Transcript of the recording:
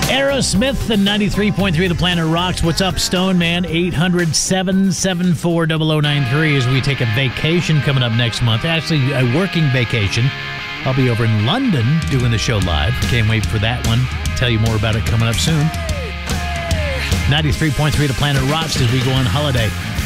Aerosmith and 93.3 The Planet Rocks. What's up, Stone Man? 800-774-0093 as we take a vacation coming up next month. Actually, a working vacation. I'll be over in London doing the show live. Can't wait for that one. Tell you more about it coming up soon. 93.3 The Planet Rocks as we go on holiday.